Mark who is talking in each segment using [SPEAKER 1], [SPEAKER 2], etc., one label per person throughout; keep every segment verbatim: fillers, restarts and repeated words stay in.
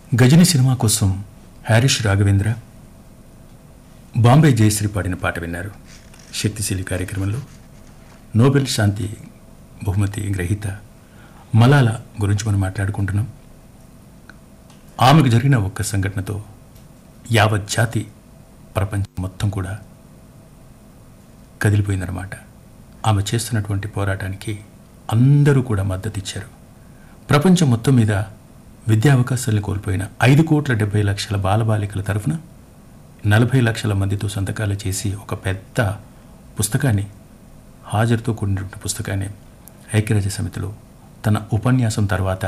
[SPEAKER 1] Ghajini cinema కోసం హారిష్ రాఘవేంద్ర, బాంబే జయశ్రీ పాడిన పాట విన్నారు. శక్తిశీలి కార్యక్రమంలో నోబెల్ శాంతి బహుమతి గ్రహీత మలాలా గురించి మనం మాట్లాడుకుంటున్నాం. ఆమెకు జరిగిన ఒక్క సంఘటనతో యావత్ జాతి ప్రపంచం మొత్తం కూడా కదిలిపోయిందన్నమాట. ఆమె చేస్తున్నటువంటి పోరాటానికి అందరూ కూడా మద్దతు ఇచ్చారు. ప్రపంచం మొత్తం మీద విద్యా అవకాశాలను కోల్పోయిన ఐదు కోట్ల డెబ్బై లక్షల బాలబాలికల తరఫున నలభై లక్షల మందితో సంతకాలు చేసి ఒక పెద్ద పుస్తకాన్ని, హాజరుతో కూడినటువంటి పుస్తకాన్ని ఐక్యరాజ్య సమితిలో తన ఉపన్యాసం తర్వాత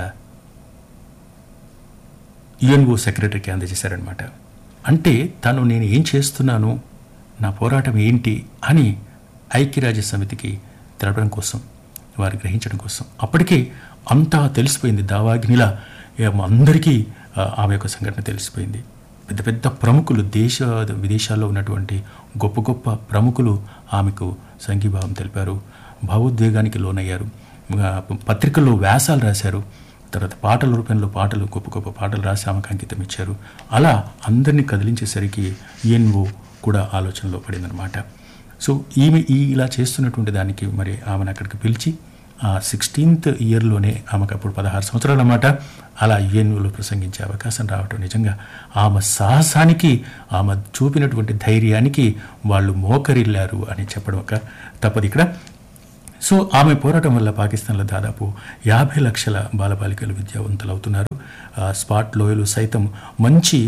[SPEAKER 1] యుఎన్ఓ సెక్రటరీకి అందజేశారనమాట. అంటే తను నేను ఏం చేస్తున్నాను, నా పోరాటం ఏంటి అని ఐక్యరాజ్య సమితికి తెలపడం కోసం, వారు గ్రహించడం కోసం. అప్పటికే అంతా తెలిసిపోయింది, దావాగ్నిలా అందరికీ ఆమె యొక్క సంఘటన తెలిసిపోయింది. పెద్ద పెద్ద ప్రముఖులు, దేశ విదేశాల్లో ఉన్నటువంటి గొప్ప గొప్ప ప్రముఖులు ఆమెకు సంఘీభావం తెలిపారు, భావోద్వేగానికి లోనయ్యారు, పత్రికల్లో వ్యాసాలు రాశారు, తర్వాత పాటల రూపంలో పాటలు, గొప్ప గొప్ప పాటలు రాసి ఆమెకు అంకితం ఇచ్చారు. అలా అందరినీ కదిలించేసరికి యుఎన్ఓ కూడా ఆలోచనలో పడిందనమాట. సో ఈమె ఈ ఇలా చేస్తున్నటువంటి దానికి మరి ఆమెను అక్కడికి పిలిచి ఆ సిక్స్టీన్త్ ఇయర్లోనే ఆమెకు అప్పుడు పదహారు సంవత్సరాలు అన్నమాట, అలా యుఎన్ఓలో ప్రసంగించే అవకాశం రావటం నిజంగా ఆమె సాహసానికి, ఆమె చూపినటువంటి ధైర్యానికి వాళ్ళు మోకరిల్లారు అని చెప్పడం ఒక తప్పదు ఇక్కడ. సో ఆమె పోరాటం వల్ల పాకిస్తాన్లో దాదాపు యాభై లక్షల బాలబాలికలు విద్యావంతులు అవుతున్నారు. స్పాట్ లోయలు సైతం మంచి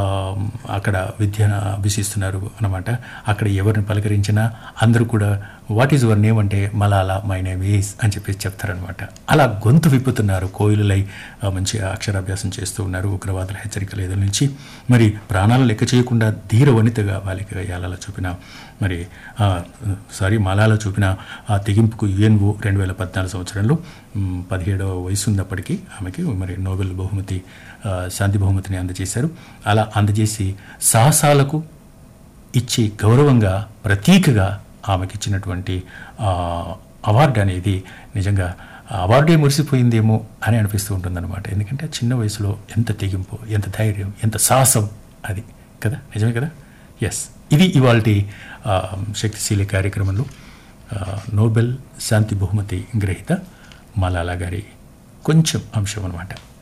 [SPEAKER 1] అక్కడ విద్యను అభ్యసిస్తున్నారు అన్నమాట. అక్కడ ఎవరిని పలకరించినా అందరూ కూడా వాట్ ఈజ్ యువర్ నేమ్ అంటే మలాలా మై నేమ్ ఈజ్ అని చెప్పేసి చెప్తారనమాట. అలా గొంతు విప్పుతున్నారు, కోయిలై మంచి అక్షరాభ్యాసం చేస్తూ ఉన్నారు. ఉగ్రవాదుల హెచ్చరికల ఎదురు నుంచి మరి ప్రాణాలు లెక్క చేయకుండా ధీర వనితగా బాలికగా యాలాల చూపిన మరి సారీ మలాలా చూపిన ఆ తెగింపుకు యుఎన్ఓ రెండు వేల పద్నాలుగు సంవత్సరంలో పదిహేడవ వయసు ఉన్నప్పటికీ ఆమెకి మరి నోబెల్ బహుమతి, శాంతి బహుమతిని అందజేశారు. అలా అందజేసి సాహసాలకు ఇచ్చే గౌరవంగా, ప్రతీకగా ఆమెకి ఇచ్చినటువంటి అవార్డు అనేది నిజంగా అవార్డే మురిసిపోయిందేమో అని అనిపిస్తూ ఉంటుందన్నమాట. ఎందుకంటే చిన్న వయసులో ఎంత తెగింపు, ఎంత ధైర్యం, ఎంత సాహసం, అది కదా, నిజమే కదా. ఎస్, ఇది ఇవాల్టి శక్తిశీలి కార్యక్రమంలో నోబెల్ శాంతి బహుమతి గ్రహీత మలాలా గారి కొంచెం అంశం అన్నమాట.